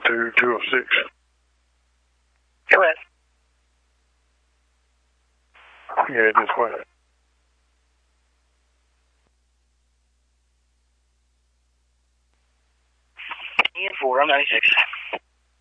206. Go ahead. Yeah, this way. Ian 4, I'm 96.